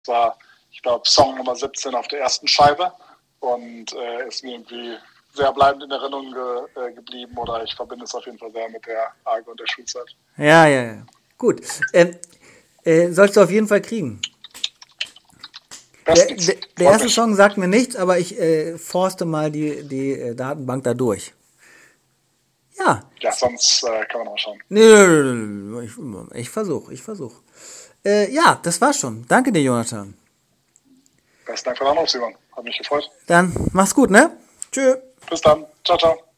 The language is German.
war, ich glaube, Song Nummer 17 auf der ersten Scheibe und ist mir irgendwie sehr bleibend in Erinnerung geblieben oder ich verbinde es auf jeden Fall sehr mit der Arge und der Schulzeit. Ja. Gut. Sollst du auf jeden Fall kriegen. Der erste Song sagt mir nichts, aber ich forste mal die Datenbank da durch. Ja. Ja, sonst kann man auch schauen. Nee, ich versuche. Ja, das war's schon. Danke dir, Jonathan. Besten Dank für den Anruf, Simon. Hat mich gefreut. Dann mach's gut, ne? Tschö. Bis dann. Ciao, ciao.